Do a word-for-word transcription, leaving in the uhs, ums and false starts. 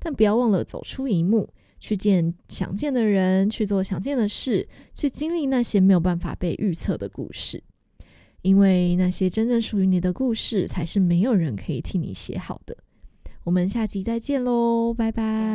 但不要忘了走出荧幕，去见想见的人，去做想见的事，去经历那些没有办法被预测的故事。因为那些真正属于你的故事，才是没有人可以替你写好的。我们下集再见咯，拜拜。